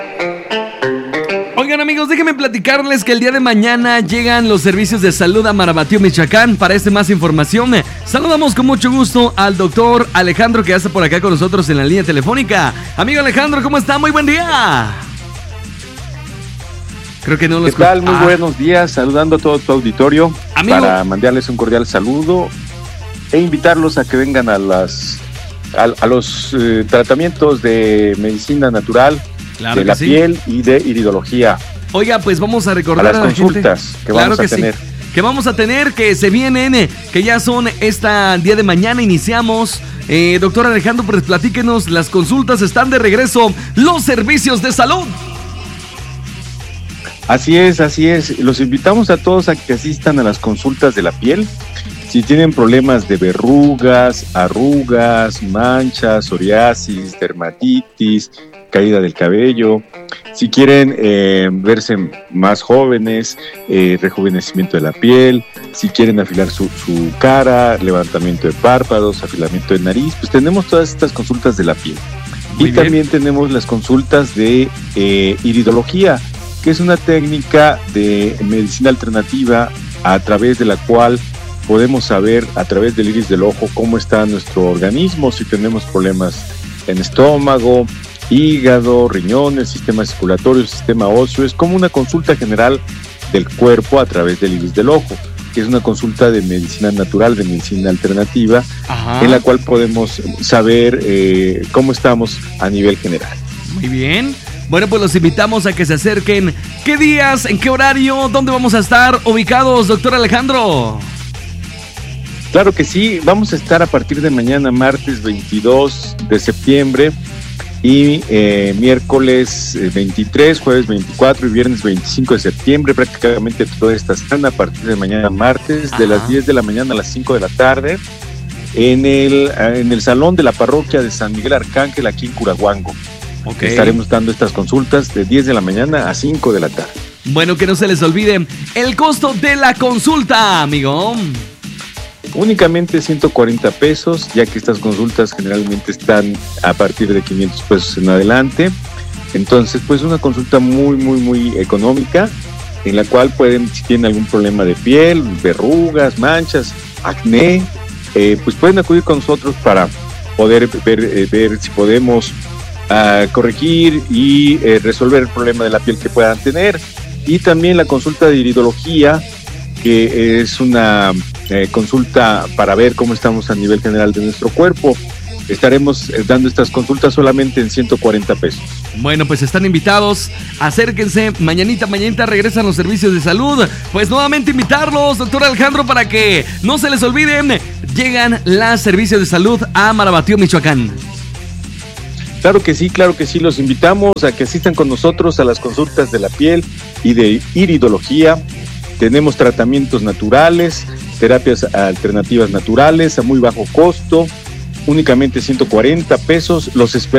Oigan amigos, déjenme platicarles que el día de mañana llegan los servicios de salud a Marabatío, Michoacán. Para más información, saludamos con mucho gusto al doctor Alejandro, que ya está por acá con nosotros en la línea telefónica. Amigo Alejandro, ¿cómo está? Muy buen día. Creo que no lo escucho. ¿Qué tal? Muy buenos días, saludando a todo tu auditorio, amigo, para mandarles un cordial saludo e invitarlos a que vengan a los tratamientos de medicina natural, claro, de la piel y de iridología. Oiga, pues vamos a recordar a las consultas que vamos a tener. Sí, que vamos a tener, que se vienen, que ya son día de mañana, iniciamos. Doctor Alejandro, pues platíquenos, las consultas están de regreso, los servicios de salud. Así es. Los invitamos a todos a que asistan a las consultas de la piel. Si tienen problemas de verrugas, arrugas, manchas, psoriasis, dermatitis, caída del cabello, si quieren verse más jóvenes, rejuvenecimiento de la piel, si quieren afilar su cara, levantamiento de párpados, afilamiento de nariz, pues tenemos todas estas consultas de la piel. Muy bien. También tenemos las consultas de iridología, que es una técnica de medicina alternativa a través de la cual podemos saber a través del iris del ojo cómo está nuestro organismo, si tenemos problemas en estómago, hígado, riñones, sistema circulatorio, sistema óseo. Es como una consulta general del cuerpo a través del iris del ojo, que es una consulta de medicina natural, de medicina alternativa. Ajá. En la cual podemos saber cómo estamos a nivel general. Muy bien. Bueno, pues los invitamos a que se acerquen. ¿Qué días? ¿En qué horario? ¿Dónde vamos a estar ubicados, doctor Alejandro? Claro que sí, vamos a estar a partir de mañana, martes 22 de septiembre y miércoles 23, jueves 24 y viernes 25 de septiembre, prácticamente toda esta semana, a partir de mañana martes, de las 10 de la mañana a las 5 de la tarde, en el salón de la parroquia de San Miguel Arcángel, aquí en Curahuango. Okay. Estaremos dando estas consultas de 10 de la mañana a 5 de la tarde. Bueno, que no se les olvide el costo de la consulta, amigo. Únicamente 140 pesos, ya que estas consultas generalmente están a partir de 500 pesos en adelante. Entonces, pues una consulta muy económica, en la cual si tienen algún problema de piel, verrugas, manchas, acné, pues pueden acudir con nosotros para poder ver si podemos corregir y resolver el problema de la piel que puedan tener. Y también la consulta de iridología, que es una consulta para ver cómo estamos a nivel general de nuestro cuerpo. Estaremos dando estas consultas solamente en 140 pesos. Bueno, pues están invitados, acérquense, mañanita regresan los servicios de salud. Pues nuevamente invitarlos, doctor Alejandro, para que no se les olviden, llegan los servicios de salud a Marabatío, Michoacán. Claro que sí, los invitamos a que asistan con nosotros a las consultas de la piel y de iridología. Tenemos tratamientos naturales, terapias alternativas naturales a muy bajo costo, únicamente 140 pesos. Los esperamos.